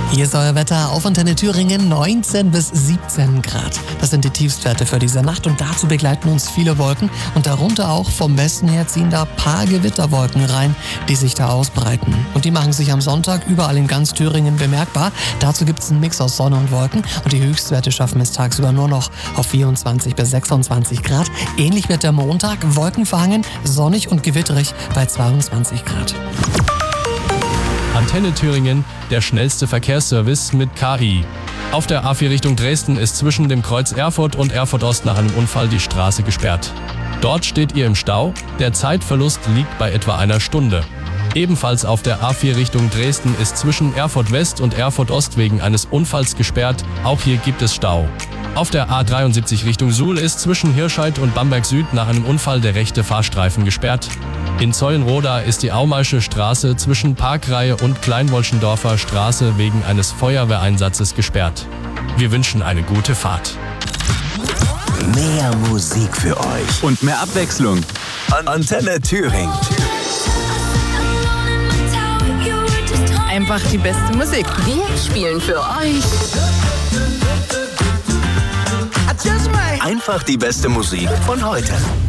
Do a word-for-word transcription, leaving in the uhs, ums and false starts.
Hier ist euer Wetter auf Antenne Thüringen, neunzehn bis siebzehn Grad. Das sind die Tiefstwerte für diese Nacht und dazu begleiten uns viele Wolken und darunter auch vom Westen her ziehen da paar Gewitterwolken rein, die sich da ausbreiten. Und die machen sich am Sonntag überall in ganz Thüringen bemerkbar. Dazu gibt es einen Mix aus Sonne und Wolken und die Höchstwerte schaffen es tagsüber nur noch auf vierundzwanzig bis sechsundzwanzig Grad. Ähnlich wird der Montag, wolkenverhangen, sonnig und gewitterig bei zweiundzwanzig Grad. Antenne Thüringen, der schnellste Verkehrsservice mit K I. Auf der A vier Richtung Dresden ist zwischen dem Kreuz Erfurt und Erfurt Ost nach einem Unfall die Straße gesperrt. Dort steht ihr im Stau, der Zeitverlust liegt bei etwa einer Stunde. Ebenfalls auf der A vier Richtung Dresden ist zwischen Erfurt West und Erfurt Ost wegen eines Unfalls gesperrt, auch hier gibt es Stau. Auf der A dreiundsiebzig Richtung Suhl ist zwischen Hirscheid und Bamberg Süd nach einem Unfall der rechte Fahrstreifen gesperrt. In Zeulenroda ist die Aumaische Straße zwischen Parkreihe und Kleinwolschendorfer Straße wegen eines Feuerwehreinsatzes gesperrt. Wir wünschen eine gute Fahrt. Mehr Musik für euch und mehr Abwechslung. Antenne Thüringen. Einfach die beste Musik. Wir spielen für euch Einfach die beste Musik von heute.